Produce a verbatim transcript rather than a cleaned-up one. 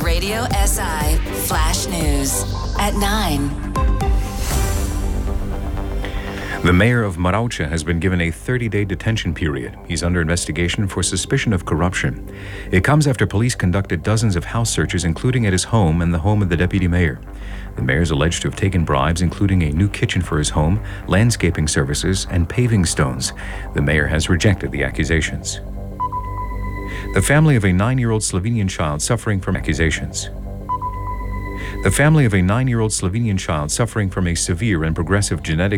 Radio S I Flash News at nine. The mayor of Maraucha has been given a thirty-day detention period. He's under investigation for suspicion of corruption. It comes after police conducted dozens of house searches, including at his home and the home of the deputy mayor. The mayor is alleged to have taken bribes, including a new kitchen for his home, landscaping services, and paving stones. The mayor has rejected the accusations. The family of a nine-year-old Slovenian child suffering from accusations. The family of a nine-year-old Slovenian child suffering from a severe and progressive genetic